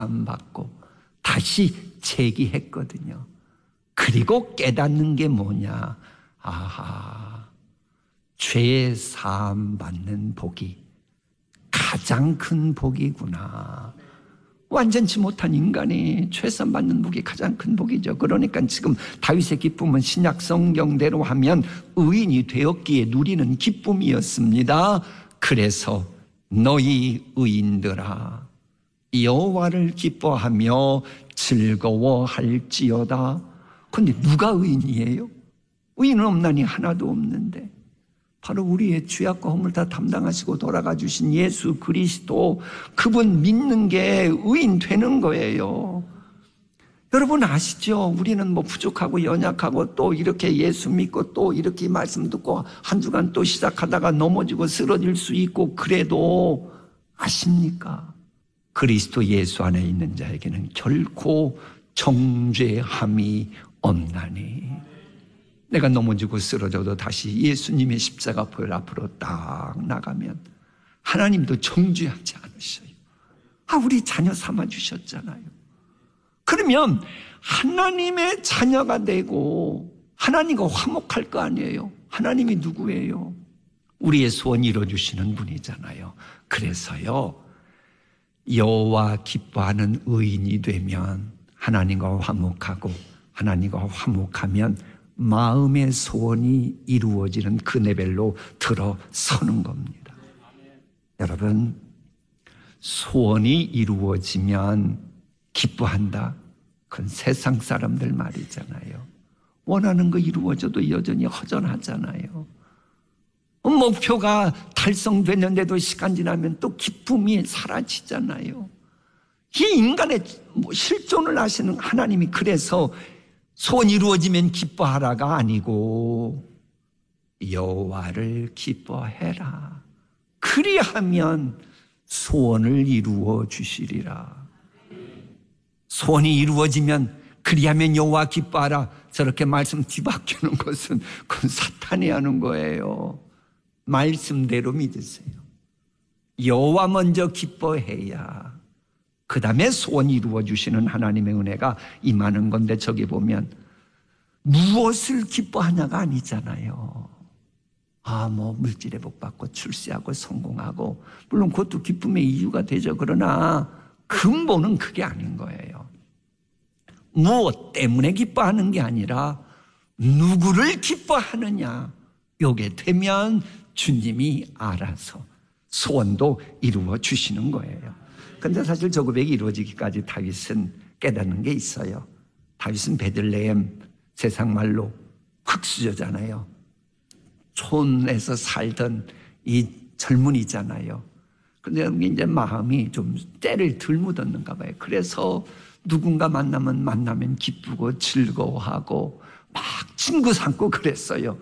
받고 다시 재기했거든요. 그리고 깨닫는 게 뭐냐? 아하, 죄 사함 받는 복이 가장 큰 복이구나. 완전치 못한 인간이 죄 사함 받는 복이 가장 큰 복이죠. 그러니까 지금 다윗의 기쁨은 신약 성경대로 하면 의인이 되었기에 누리는 기쁨이었습니다. 그래서 너희 의인들아 여호와를 기뻐하며 즐거워할지어다. 그런데 누가 의인이에요? 의인은 없나니 하나도 없는데 바로 우리의 죄악과 허물 다 담당하시고 돌아가 주신 예수 그리스도, 그분 믿는 게 의인 되는 거예요. 여러분 아시죠? 우리는 뭐 부족하고 연약하고 또 이렇게 예수 믿고 또 이렇게 말씀 듣고 한 주간 또 시작하다가 넘어지고 쓰러질 수 있고, 그래도 아십니까? 그리스도 예수 안에 있는 자에게는 결코 정죄함이 없나니. 내가 넘어지고 쓰러져도 다시 예수님의 십자가 보혈 앞으로 딱 나가면 하나님도 정죄하지 않으셔요. 우리 자녀 삼아 주셨잖아요. 그러면 하나님의 자녀가 되고 하나님과 화목할 거 아니에요. 하나님이 누구예요? 우리의 소원 이뤄주시는 분이잖아요. 그래서요, 여호와 기뻐하는 의인이 되면 하나님과 화목하고, 하나님과 화목하면 마음의 소원이 이루어지는 그 레벨로 들어서는 겁니다. 여러분, 소원이 이루어지면 기뻐한다. 그건 세상 사람들 말이잖아요. 원하는 거 이루어져도 여전히 허전하잖아요. 목표가 달성됐는데도 시간 지나면 또 기쁨이 사라지잖아요. 이 인간의 실존을 아시는 하나님이 그래서 소원이 이루어지면 기뻐하라가 아니고 여호와를 기뻐해라. 그리하면 소원을 이루어 주시리라. 소원이 이루어지면 그리하면 여호와 기뻐하라. 저렇게 말씀 뒤바뀌는 것은 그건 사탄이 하는 거예요. 말씀대로 믿으세요. 여호와 먼저 기뻐해야 그 다음에 소원 이루어 주시는 하나님의 은혜가 임하는 건데, 저기 보면 무엇을 기뻐하냐가 아니잖아요. 뭐 물질의 복 받고 출세하고 성공하고, 물론 그것도 기쁨의 이유가 되죠. 그러나 근본은 그게 아닌 거예요. 무엇 때문에 기뻐하는 게 아니라 누구를 기뻐하느냐, 요게 되면 주님이 알아서 소원도 이루어 주시는 거예요. 근데 사실 저 고백이 이루어지기까지 다윗은 깨닫는 게 있어요. 다윗은 베들레헴, 세상 말로 흙수저잖아요. 촌에서 살던 이 젊은이잖아요. 근데 이제 마음이 좀 때를 덜 묻었는가 봐요. 그래서 누군가 만나면 기쁘고 즐거워하고 막 친구 삼고 그랬어요.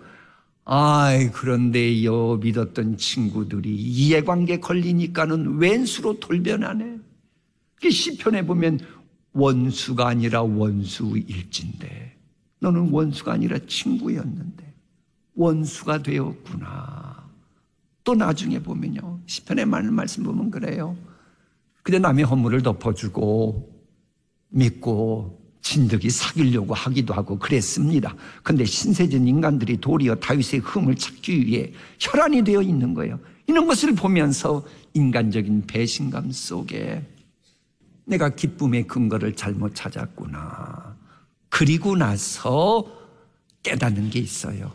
그런데요, 믿었던 친구들이 이해관계 걸리니까는 왼수로 돌변하네. 시편에 보면 원수가 아니라 원수일진데 너는 원수가 아니라 친구였는데 원수가 되었구나. 또 나중에 보면요, 시편에 많은 말씀 보면 그래요. 근데 남의 허물을 덮어주고 믿고 진득이 사귀려고 하기도 하고 그랬습니다. 그런데 신세진 인간들이 도리어 다윗의 흠을 찾기 위해 혈안이 되어 있는 거예요. 이런 것을 보면서 인간적인 배신감 속에 내가 기쁨의 근거를 잘못 찾았구나. 그리고 나서 깨닫는 게 있어요.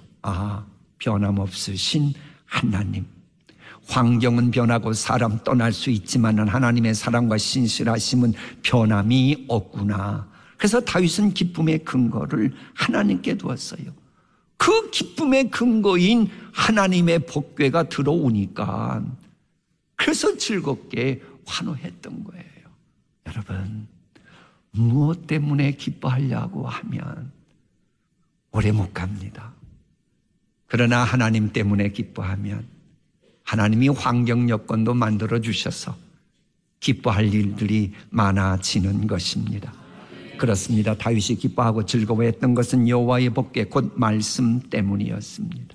변함없으신 하나님. 환경은 변하고 사람 떠날 수 있지만 하나님의 사랑과 신실하심은 변함이 없구나. 그래서 다윗은 기쁨의 근거를 하나님께 두었어요. 그 기쁨의 근거인 하나님의 복궤가 들어오니까 그래서 즐겁게 환호했던 거예요. 여러분, 무엇 때문에 기뻐하려고 하면 오래 못 갑니다. 그러나 하나님 때문에 기뻐하면 하나님이 환경 여건도 만들어 주셔서 기뻐할 일들이 많아지는 것입니다. 그렇습니다. 다윗이 기뻐하고 즐거워했던 것은 여호와의 복궤 곧 말씀 때문이었습니다.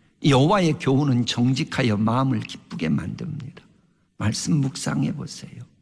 여호와의 교훈은 정직하여 마음을 기쁘게 만듭니다. 말씀 묵상해 보세요.